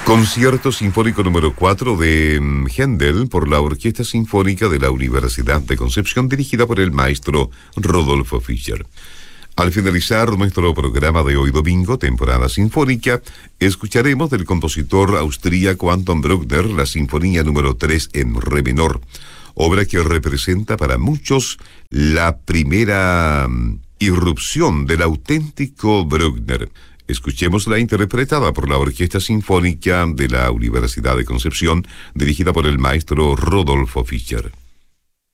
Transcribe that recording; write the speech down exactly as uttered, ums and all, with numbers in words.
Concierto Sinfónico número cuatro de Händel por la Orquesta Sinfónica de la Universidad de Concepción, dirigida por el maestro Rodolfo Fischer. Al finalizar nuestro programa de hoy domingo, temporada sinfónica, escucharemos del compositor austríaco Anton Bruckner la Sinfonía número tres en re menor, obra que representa para muchos la primera irrupción del auténtico Bruckner. Escuchémosla interpretada por la Orquesta Sinfónica de la Universidad de Concepción, dirigida por el maestro Rodolfo Fischer.